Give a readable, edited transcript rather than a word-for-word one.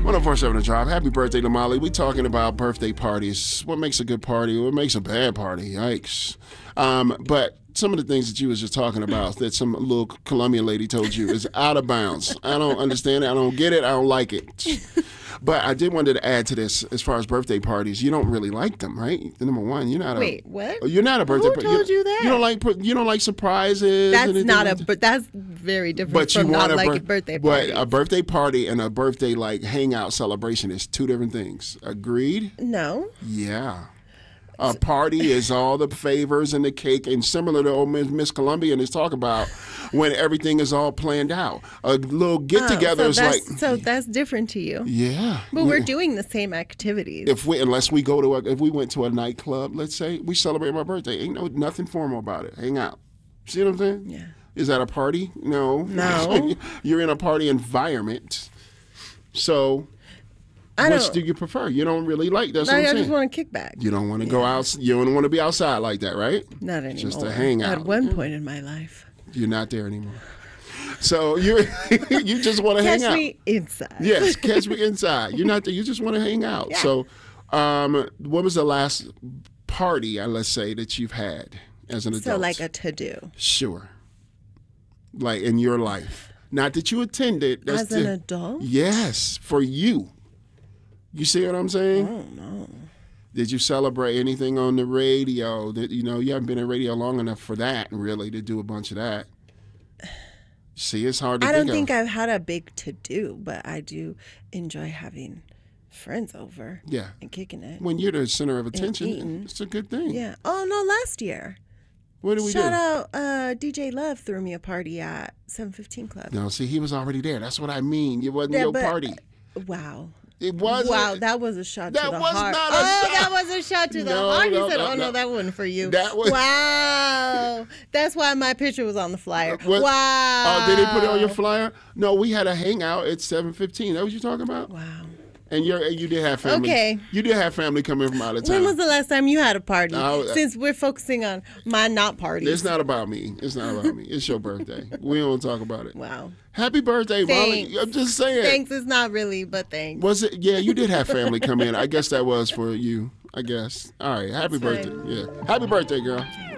104.7 The Drive. Happy birthday to Molly. We talking about birthday parties. What makes a good party? What makes a bad party? Yikes. But some of the things that you was just talking about that some little Colombian lady told you is out of bounds. I don't understand it. I don't get it. I don't like it. But I did wanted to add to this as far as birthday parties. You don't really like them, right? Number one, you're not Wait, what? You're not a birthday. Who told you that? You don't like surprises. That's not like but that's very different but from you want not liking birthday parties. But a birthday party and a birthday like hangout celebration is two different things. Agreed? No. Yeah. A party is all the favors and the cake, and similar to old Miss Colombian is talk about when everything is all planned out. A little get-together is like... So that's different to you. Yeah. But we're doing the same activities. If we went to a nightclub, let's say, we celebrate my birthday. Ain't nothing formal about it. Hang out. See what I'm saying? Yeah. Is that a party? No. No. You're in a party environment. So... Which do you prefer? You don't really like that's what I'm saying. I just want to kick back. You don't want to go out. You don't want to be outside like that, right? Not anymore. Just to hang out. At one point in my life. You're not there anymore. So you just want to hang out. Catch me inside. Yes, catch me inside. You're not there. You just want to hang out. Yeah. So, what was the last party, let's say, that you've had as an adult? So like a to-do. Sure. Like in your life. Not that you attended. As an adult? Yes, for you. You see what I'm saying? Oh, no. Did you celebrate anything on the radio? That you haven't been in radio long enough for that, really, to do a bunch of that. See, it's hard to think of. I don't think I've had a big to-do, but I do enjoy having friends over. Yeah. And kicking it. When you're the center of attention, it's a good thing. Yeah. Oh, no, last year. What did we do? Shout out, DJ Love threw me a party at 715 Club. No, see, he was already there. That's what I mean. It wasn't your party. Wow. It wasn't. Wow, that was a shot to the heart. That was a shot to the heart. You said, no, that wasn't for you. That was. Wow. That's why my picture was on the flyer. Wow. Oh, did they put it on your flyer? No, we had a hangout at 7:15. That what you talking about? Wow. And you did have family. Okay. You did have family come in from out of town. When was the last time you had a party? Since we're focusing on my not parties. It's not about me. It's your birthday. We don't talk about it. Wow. Happy birthday, Molly. I'm just saying. Thanks. It's not really, but thanks. Was it? Yeah, you did have family come in. I guess that was for you. I guess. All right. Happy birthday. Yeah. Happy birthday, girl.